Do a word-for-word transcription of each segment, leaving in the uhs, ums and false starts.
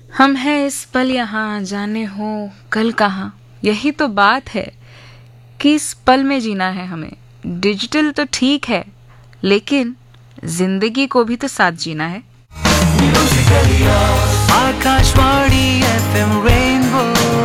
हम हैं इस पल यहाँ, जाने हो कल कहाँ। यही तो बात है कि इस पल में जीना है हमें। डिजिटल तो ठीक है, लेकिन जिंदगी को भी तो साथ जीना है। Akashvani F M rainbow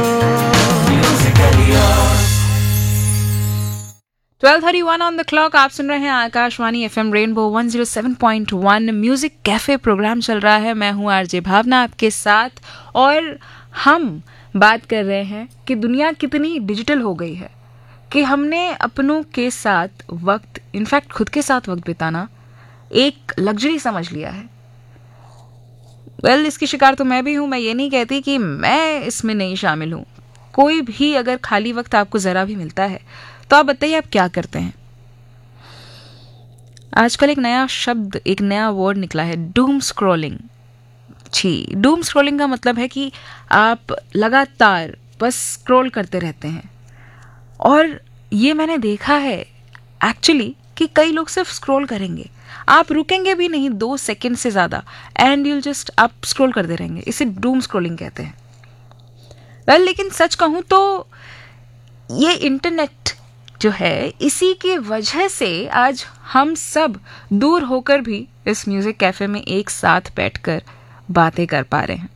twelve thirty one on the clock. आप सुन रहे हैं Akashvani F M rainbow one zero seven point one. Music cafe programme चल रहा है। मैं हूं आरजे भावना आपके साथ, और हम बात कर रहे हैं कि दुनिया कितनी डिजिटल हो गई है कि हमने अपनों के साथ वक्त, इनफैक्ट खुद के साथ वक्त बिताना एक लग्जरी समझ लिया है। वेल well, इसकी शिकार तो मैं भी हूं। मैं ये नहीं कहती कि मैं इसमें नहीं शामिल हूं। कोई भी अगर खाली वक्त आपको जरा भी मिलता है तो आप बताइए आप क्या करते हैं। आजकल एक नया शब्द, एक नया वर्ड निकला है, डूम स्क्रॉलिंग। जी, डूम स्क्रॉलिंग का मतलब है कि आप लगातार बस स्क्रॉल करते रहते हैं। और ये मैंने देखा है एक्चुअली कि कई लोग सिर्फ स्क्रॉल करेंगे, आप रुकेंगे भी नहीं दो सेकंड से ज्यादा, एंड यूल जस्ट आप स्क्रॉल करते रहेंगे। इसे डूम स्क्रॉलिंग कहते हैं। वेल well, लेकिन सच कहूं तो ये इंटरनेट जो है, इसी की वजह से आज हम सब दूर होकर भी इस म्यूजिक कैफे में एक साथ बैठकर बातें कर पा रहे हैं।